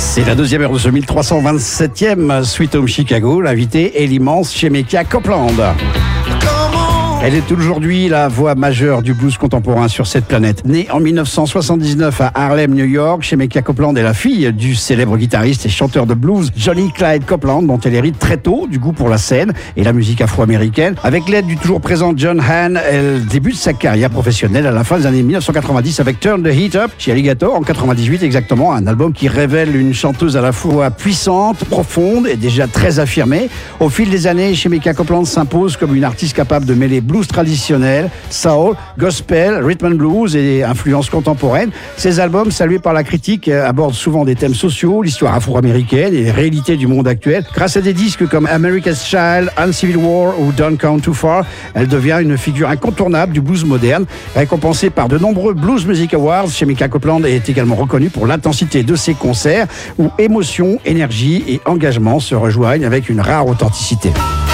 C'est la deuxième heure de ce 1327e Sweet Home Chicago. L'invité est l'immense Shemekia Copeland. Elle est aujourd'hui la voix majeure du blues contemporain sur cette planète. Née en 1979 à Harlem, New York, Shemekia Copeland est la fille du célèbre guitariste et chanteur de blues Johnny Clyde Copeland, dont elle hérite très tôt du goût pour la scène et la musique afro-américaine. Avec l'aide du toujours présent John Hahn, elle débute sa carrière professionnelle à la fin des années 1990 avec Turn the Heat Up chez Alligator en 98 exactement, un album qui révèle une chanteuse à la fois puissante, profonde et déjà très affirmée. Au fil des années, Shemekia Copeland s'impose comme une artiste capable de mêler blues traditionnel, soul, gospel, rhythm and blues et influences contemporaines. Ces albums, salués par la critique, abordent souvent des thèmes sociaux, l'histoire afro-américaine et les réalités du monde actuel. Grâce à des disques comme America's Child, Uncivil War ou Don't Count Too Far, elle devient une figure incontournable du blues moderne. Récompensée par de nombreux Blues Music Awards, Shemekia Copeland est également reconnue pour l'intensité de ses concerts où émotion, énergie et engagement se rejoignent avec une rare authenticité.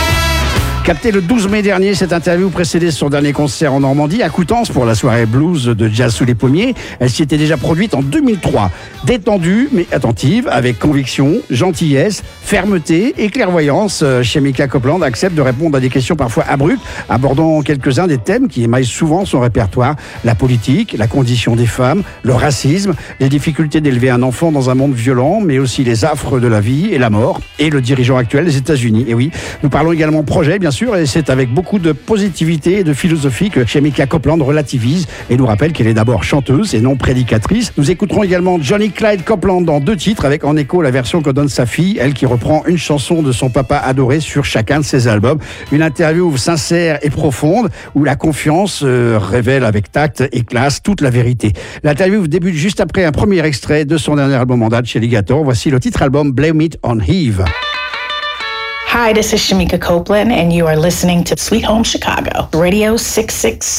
Capté le 12 mai dernier, cette interview précédait son dernier concert en Normandie, à Coutances, pour la soirée blues de Jazz sous les pommiers. Elle s'y était déjà produite en 2003. Détendue, mais attentive, avec conviction, gentillesse, fermeté et clairvoyance, Shemekia Copeland accepte de répondre à des questions parfois abruptes, abordant quelques-uns des thèmes qui émaillent souvent son répertoire. La politique, la condition des femmes, le racisme, les difficultés d'élever un enfant dans un monde violent, mais aussi les affres de la vie et la mort, et le dirigeant actuel des États-Unis. Et oui, nous parlons également projet, bien sûr, et c'est avec beaucoup de positivité et de philosophie que Shemekia Copeland relativise et nous rappelle qu'elle est d'abord chanteuse et non prédicatrice. Nous écouterons également Johnny Clyde Copeland dans 2 titres, avec en écho la version que donne sa fille, elle qui reprend une chanson de son papa adoré sur chacun de ses albums. Une interview sincère et profonde où la confiance révèle avec tact et classe toute la vérité. L'interview débute juste après un premier extrait de son dernier album en date chez Alligator. Voici le titre album Blame It on Eve. Hi, this is Shemekia Copeland, and you are listening to Sweet Home Chicago, Radio 666.